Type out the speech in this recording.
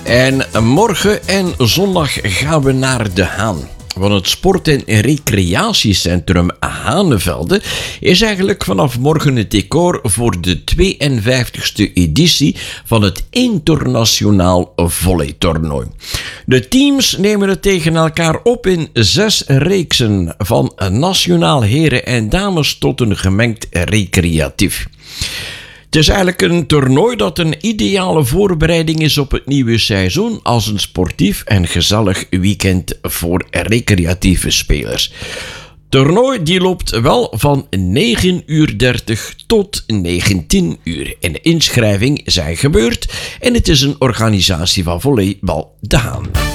En morgen en zondag gaan we naar De Haan. Want het sport- en recreatiecentrum Hanevelde is eigenlijk vanaf morgen het decor voor de 52e editie van het internationaal volleytoernooi. De teams nemen het tegen elkaar op in 6 reeksen, van nationaal heren en dames tot een gemengd recreatief. Het is eigenlijk een toernooi dat een ideale voorbereiding is op het nieuwe seizoen als een sportief en gezellig weekend voor recreatieve spelers. Het toernooi die loopt wel van 9:30 tot 19:00 en de inschrijving zijn gebeurd en het is een organisatie van Volleybal De Haan.